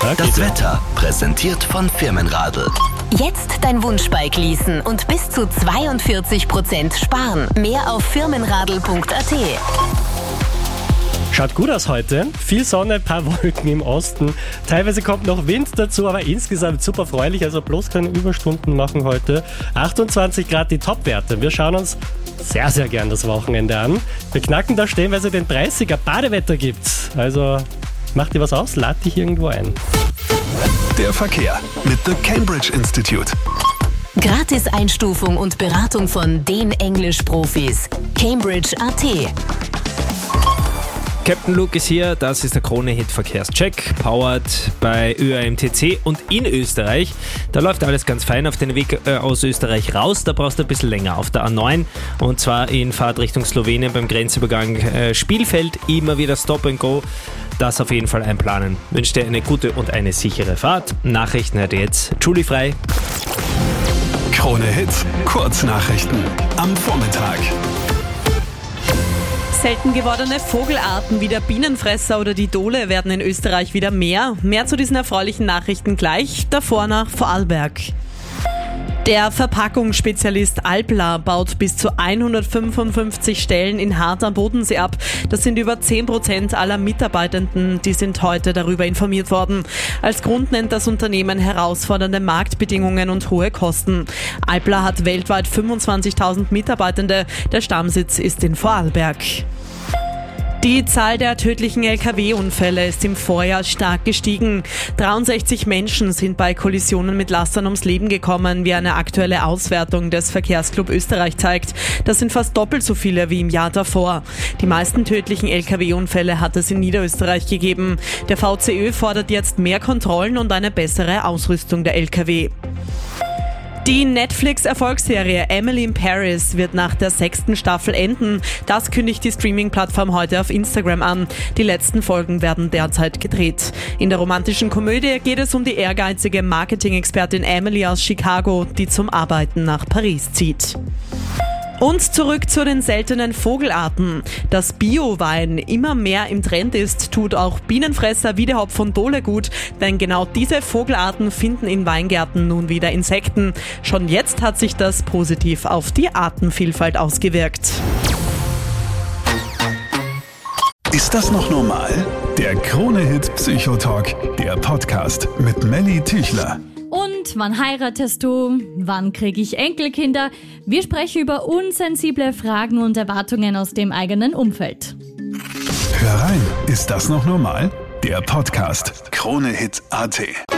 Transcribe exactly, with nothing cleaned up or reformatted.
Okay. Das Wetter präsentiert von Firmenradl. Jetzt dein Wunschbike leasen und bis zu zweiundvierzig Prozent sparen. Mehr auf firmenradl punkt a t. Schaut gut aus heute. Viel Sonne, ein paar Wolken im Osten. Teilweise kommt noch Wind dazu, aber insgesamt super freundlich. Also bloß keine Überstunden machen heute. achtundzwanzig Grad die Topwerte. Wir schauen uns sehr, sehr gern das Wochenende an. Wir knacken da stellenweise den dreißiger. Badewetter gibt's. Also macht dir was aus, lad dich irgendwo ein. Der Verkehr mit The Cambridge Institute. Gratis Einstufung und Beratung von den Englisch-Profis. Cambridge punkt a t. Captain Luke ist hier, das ist der Krone-Hit-Verkehrscheck, powered bei Ö A M T C und in Österreich. Da läuft alles ganz fein auf den Weg äh, aus Österreich raus, da brauchst du ein bisschen länger auf der A neun und zwar in Fahrt Richtung Slowenien beim Grenzübergang äh, Spielfeld, immer wieder Stop and Go. Das auf jeden Fall einplanen. Wünsche dir eine gute und eine sichere Fahrt. Nachrichten hört ihr jetzt Julie Frei. Krone Hit, Kurznachrichten am Vormittag. Selten gewordene Vogelarten wie der Bienenfresser oder die Dole werden in Österreich wieder mehr. Mehr zu diesen erfreulichen Nachrichten gleich, davor nach Vorarlberg. Der Verpackungsspezialist Alpla baut bis zu hundertfünfundfünfzig Stellen in Hart am Bodensee ab. Das sind über zehn Prozent aller Mitarbeitenden, die sind heute darüber informiert worden. Als Grund nennt das Unternehmen herausfordernde Marktbedingungen und hohe Kosten. Alpla hat weltweit fünfundzwanzigtausend Mitarbeitende. Der Stammsitz ist in Vorarlberg. Die Zahl der tödlichen L K W-Unfälle ist im Vorjahr stark gestiegen. dreiundsechzig Menschen sind bei Kollisionen mit Lastern ums Leben gekommen, wie eine aktuelle Auswertung des Verkehrsclub Österreich zeigt. Das sind fast doppelt so viele wie im Jahr davor. Die meisten tödlichen L K W-Unfälle hat es in Niederösterreich gegeben. Der V C Ö fordert jetzt mehr Kontrollen und eine bessere Ausrüstung der L K W. Die Netflix-Erfolgsserie Emily in Paris wird nach der sechsten Staffel enden. Das kündigt die Streaming-Plattform heute auf Instagram an. Die letzten Folgen werden derzeit gedreht. In der romantischen Komödie geht es um die ehrgeizige Marketing-Expertin Emily aus Chicago, die zum Arbeiten nach Paris zieht. Und zurück zu den seltenen Vogelarten. Dass Bio-Wein immer mehr im Trend ist, tut auch Bienenfresser wie der Hopf von Dole gut, denn genau diese Vogelarten finden in Weingärten nun wieder Insekten. Schon jetzt hat sich das positiv auf die Artenvielfalt ausgewirkt. Ist das noch normal? Der Krone-Hit Psychotalk, der Podcast mit Melly Tüchler. Und wann heiratest du? Wann kriege ich Enkelkinder? Wir sprechen über unsensible Fragen und Erwartungen aus dem eigenen Umfeld. Hör rein, ist das noch normal? Der Podcast Krone Hit Punkt a t.